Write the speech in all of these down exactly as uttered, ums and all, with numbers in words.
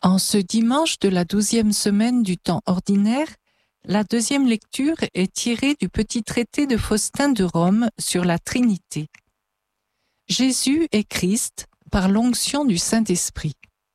En ce dimanche de la douzième semaine du temps ordinaire, la deuxième lecture est tirée du petit traité de Faustin de Rome sur la Trinité. Jésus est Christ par l'onction du Saint-Esprit.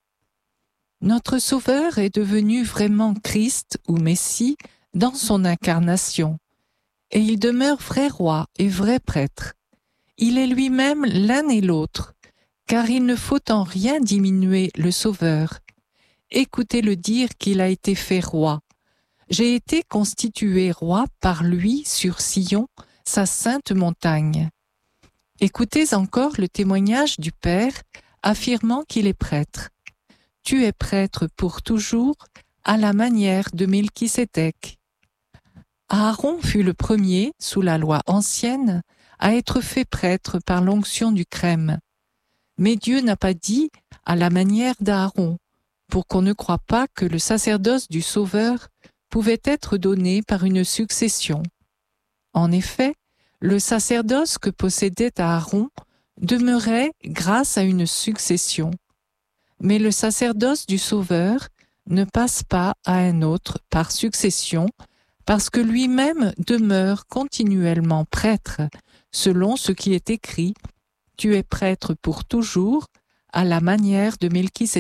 Notre Sauveur est devenu vraiment Christ ou Messie dans son incarnation, et il demeure vrai roi et vrai prêtre. Il est lui-même l'un et l'autre, car il ne faut en rien diminuer le Sauveur. Écoutez-le dire qu'il a été fait roi. J'ai été constitué roi par lui sur Sion, sa sainte montagne. Écoutez encore le témoignage du Père, affirmant qu'il est prêtre. Tu es prêtre pour toujours, à la manière de Melchisédek. Aaron fut le premier, sous la loi ancienne, à être fait prêtre par l'onction du crème. Mais Dieu n'a pas dit « à la manière d'Aaron », pour qu'on ne croie pas que le sacerdoce du Sauveur pouvait être donné par une succession. En effet, le sacerdoce que possédait Aaron demeurait grâce à une succession. Mais le sacerdoce du Sauveur ne passe pas à un autre par succession, parce que lui-même demeure continuellement prêtre, selon ce qui est écrit « Tu es prêtre pour toujours, à la manière de Melchisédek ».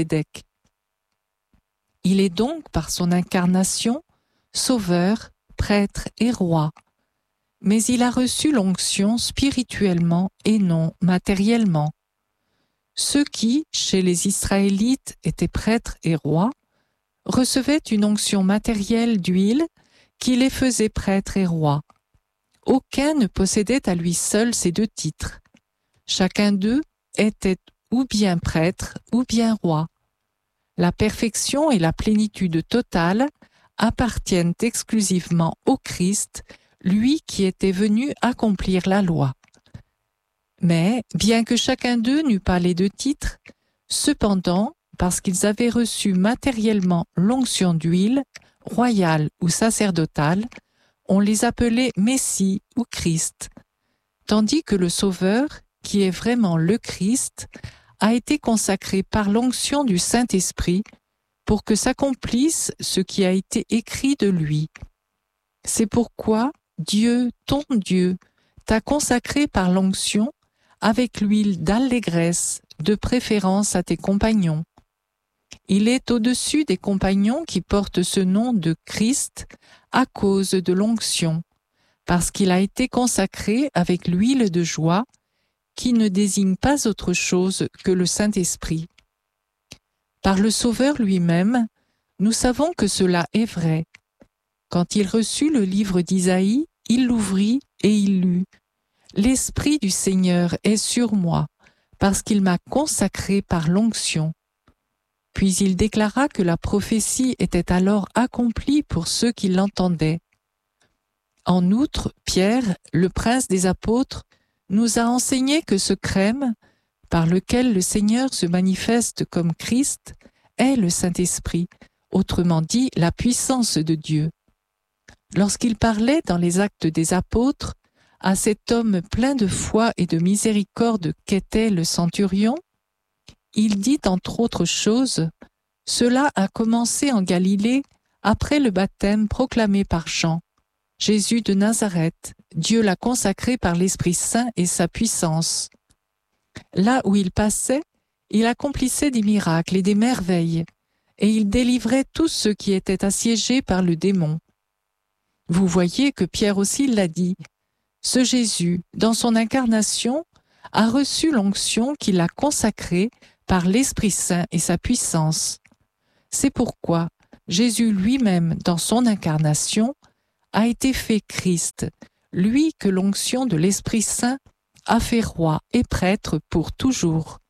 Il est donc, par son incarnation, sauveur, prêtre et roi. Mais il a reçu l'onction spirituellement et non matériellement. Ceux qui, chez les Israélites, étaient prêtres et rois, recevaient une onction matérielle d'huile qui les faisait prêtres et rois. Aucun ne possédait à lui seul ces deux titres. Chacun d'eux était ou bien prêtre ou bien roi. La perfection et la plénitude totale appartiennent exclusivement au Christ, lui qui était venu accomplir la loi. Mais, bien que chacun d'eux n'eût pas les deux titres, cependant, parce qu'ils avaient reçu matériellement l'onction d'huile, royale ou sacerdotale, on les appelait Messie ou Christ, tandis que le Sauveur, qui est vraiment le Christ, a été consacré par l'onction du Saint-Esprit pour que s'accomplisse ce qui a été écrit de lui. C'est pourquoi Dieu, ton Dieu, t'a consacré par l'onction avec l'huile d'allégresse, de préférence à tes compagnons. Il est au-dessus des compagnons qui portent ce nom de Christ à cause de l'onction, parce qu'il a été consacré avec l'huile de joie qui ne désigne pas autre chose que le Saint-Esprit. Par le Sauveur lui-même, nous savons que cela est vrai. Quand il reçut le livre d'Isaïe, il l'ouvrit et il lut. « L'Esprit du Seigneur est sur moi, parce qu'il m'a consacré par l'onction. » Puis il déclara que la prophétie était alors accomplie pour ceux qui l'entendaient. En outre, Pierre, le prince des apôtres, nous a enseigné que ce crème, par lequel le Seigneur se manifeste comme Christ, est le Saint-Esprit, autrement dit la puissance de Dieu. Lorsqu'il parlait dans les Actes des Apôtres à cet homme plein de foi et de miséricorde qu'était le centurion, il dit entre autres choses « Cela a commencé en Galilée après le baptême proclamé par Jean. Jésus de Nazareth, Dieu l'a consacré par l'Esprit Saint et sa puissance. Là où il passait, il accomplissait des miracles et des merveilles, et il délivrait tous ceux qui étaient assiégés par le démon. » Vous voyez que Pierre aussi l'a dit. Ce Jésus, dans son incarnation, a reçu l'onction qui l'a consacré par l'Esprit Saint et sa puissance. C'est pourquoi Jésus lui-même, dans son incarnation, a été fait Christ, lui que l'onction de l'Esprit Saint a fait roi et prêtre pour toujours.